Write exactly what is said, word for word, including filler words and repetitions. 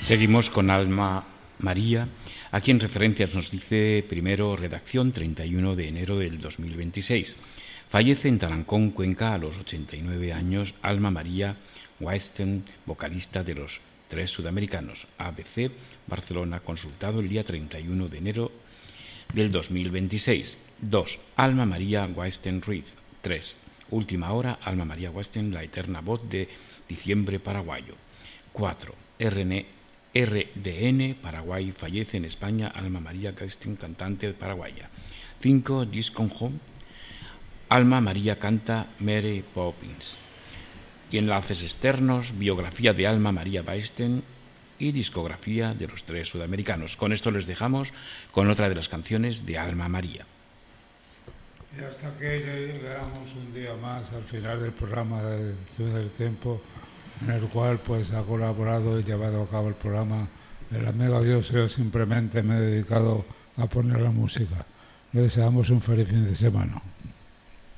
Seguimos con Alma María, a quien referencias nos dice primero redacción treinta y uno de enero del dos mil veintiséis. Fallece en Tarancón, Cuenca, a los ochenta y nueve años, Alma María Weinstein, vocalista de Los Tres Sudamericanos. A B C, Barcelona, consultado el día treinta y uno de enero del dos mil veintiséis. dos. Alma María Weinstein Ruiz. tres. Última hora, Alma María Weinstein, la eterna voz de diciembre paraguayo. cuatro. R D N, Paraguay, fallece en España Alma María Weinstein, cantante paraguaya. cinco. Disconjo, Alma María canta Mary Poppins. Y enlaces externos, biografía de Alma María Weinstein y discografía de Los Tres Sudamericanos. Con esto les dejamos con otra de las canciones de Alma María. Y hasta que llegamos un día más al final del programa de Ciudad del Tiempo, en el cual pues ha colaborado y llevado a cabo el programa el amigo Dios. Yo simplemente me he dedicado a poner la música. Le deseamos un feliz fin de semana.